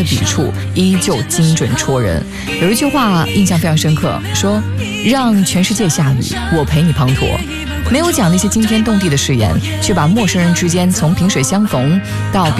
笔触依旧精准戳人。有一句话印象非常深刻，说让全世界下雨，我陪你滂沱。没有讲那些惊天动地的誓言，却把陌生人之间从萍水相逢到